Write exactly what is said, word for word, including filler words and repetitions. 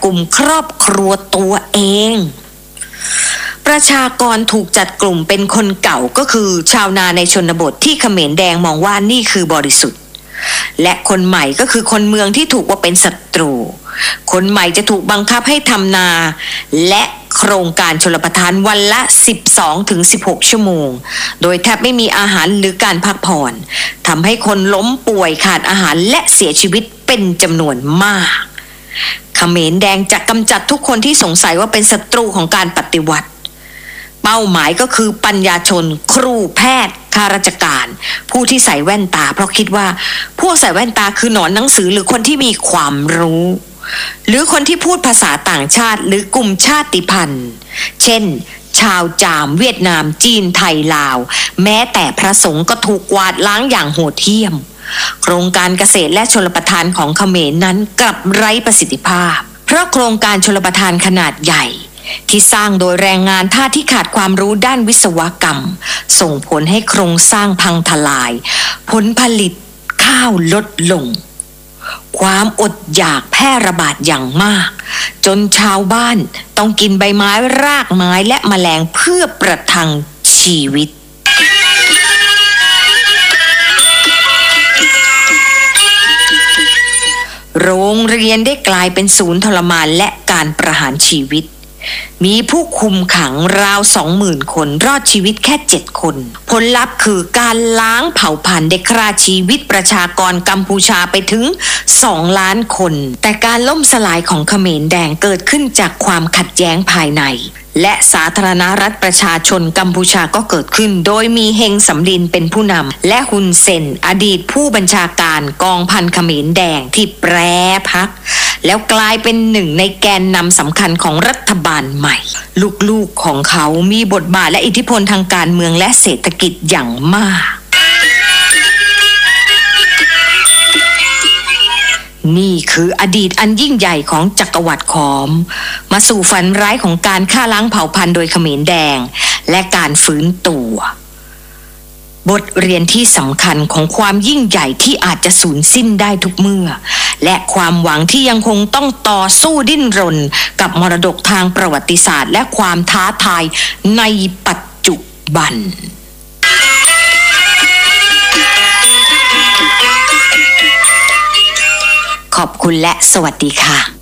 ลุ่มครอบครัวตัวเองประชากรถูกจัดกลุ่มเป็นคนเก่าก็คือชาวนาในชนบทที่เขมรแดงมองว่านี่คือบริสุทธิ์และคนใหม่ก็คือคนเมืองที่ถูกว่าเป็นศัตรูคนใหม่จะถูกบังคับให้ทำนาและโครงการชลประทานวันละ สิบสองถึงสิบหก ชั่วโมงโดยแทบไม่มีอาหารหรือการพักผ่อนทำให้คนล้มป่วยขาดอาหารและเสียชีวิตเป็นจำนวนมากเขมรแดงจะกำจัดทุกคนที่สงสัยว่าเป็นศัตรูของการปฏิวัติเป้าหมายก็คือปัญญาชนครูแพทย์ข้าราชการผู้ที่ใส่แว่นตาเพราะคิดว่าพวกใส่แว่นตาคือหนอนหนังสือหรือคนที่มีความรู้หรือคนที่พูดภาษาต่างชาติหรือกลุ่มชาติพันธุ์เช่นชาวจามเวียดนามจีนไทยลาวแม้แต่พระสงฆ์ก็ถูกกวาดล้างอย่างโหดเหี้ยมโครงการเกษตรและชลประทานของเขมรนั้นกลับไร้ประสิทธิภาพเพราะโครงการชลประทานขนาดใหญ่ที่สร้างโดยแรงงานท่าที่ขาดความรู้ด้านวิศวกรรมส่งผลให้โครงสร้างพังทลายผลผลิตข้าวลดลงความอดอยากแพร่ระบาดอย่างมากจนชาวบ้านต้องกินใบไม้รากไม้และแมลงเพื่อประทังชีวิตโรงเรียนได้กลายเป็นศูนย์ทรมานและการประหารชีวิตมีผู้คุมขังราวสองหมื่นคนรอดชีวิตแค่เจ็ดคนผลลัพธ์คือการล้างเผ่าพันธุ์ได้ฆ่าชีวิตประชากรกัมพูชาไปถึงสองล้านคนแต่การล่มสลายของเขมรแดงเกิดขึ้นจากความขัดแย้งภายในและสาธารณรัฐประชาชนกัมพูชาก็เกิดขึ้นโดยมีเฮงสำลินเป็นผู้นำและฮุนเซนอดีตผู้บัญชาการกองพันเขมรแดงที่แปรพักแล้วกลายเป็นหนึ่งในแกนนำสำคัญของรัฐบาลใหม่ลูกๆของเขามีบทบาทและอิทธิพลทางการเมืองและเศรษฐกิจอย่างมากนี่คืออดีตอันยิ่งใหญ่ของจักรวรรดิขอมมาสู่ฝันร้ายของการฆ่าล้างเผ่าพันธุ์โดยเขมรแดงและการฟื้นตัวบทเรียนที่สำคัญของความยิ่งใหญ่ที่อาจจะสูญสิ้นได้ทุกเมื่อและความหวังที่ยังคงต้องต่อสู้ดิ้นรนกับมรดกทางประวัติศาสตร์และความท้าทายในปัจจุบันขอบคุณและสวัสดีค่ะ